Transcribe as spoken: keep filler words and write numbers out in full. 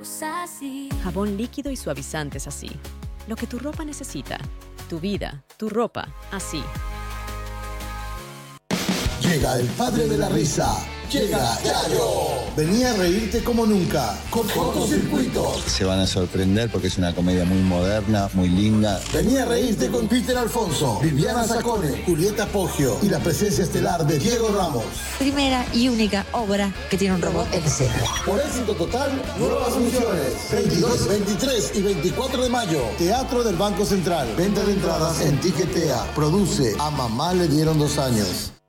así. Jabón líquido y suavizantes así. Lo que tu ropa necesita. Tu vida, tu ropa, así. Llega el padre de la risa. Llega Yayo. Venía a reírte como nunca. Con Cortocircuito. Se van a sorprender porque es una comedia muy moderna, muy linda. Venía a reírte con Peter Alfonso, Viviana Sacone, Julieta Poggio y la presencia estelar de Diego Ramos. Primera y única obra que tiene un robot en escena. Por éxito total, nuevas funciones. veintidós, veintitrés y veinticuatro de mayo. Teatro del Banco Central. Venta de entradas en Tiquetea. Produce A Mamá le dieron dos años.